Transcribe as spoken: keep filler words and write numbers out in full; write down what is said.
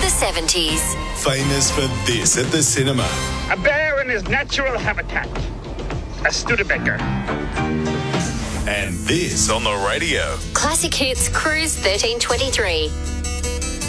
the seventies. Famous for this at the cinema. A bear in his natural habitat. A Studebaker. And this on the radio. Classic Hits Cruise thirteen twenty-three.